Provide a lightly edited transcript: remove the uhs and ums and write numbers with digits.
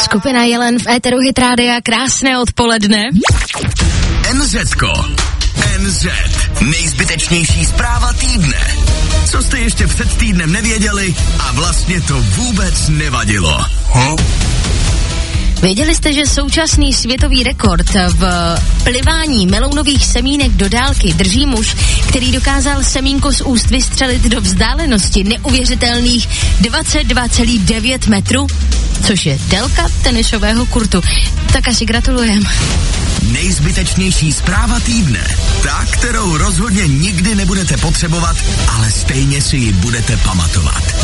Skupina Jelen v éteru Hit Rádia, krásné odpoledne. NZko. NZ. Nejzbytečnější zpráva týdne. Co jste ještě před týdnem nevěděli a vlastně to vůbec nevadilo. Věděli jste, že současný světový rekord v plivání melounových semínek do dálky drží muž, který dokázal semínko z úst vystřelit do vzdálenosti neuvěřitelných 22,9 metrů, což je délka tenisového kurtu. Tak asi gratulujem. Nejzbytečnější zpráva týdne. Ta, kterou rozhodně nikdy nebudete potřebovat, ale stejně si ji budete pamatovat.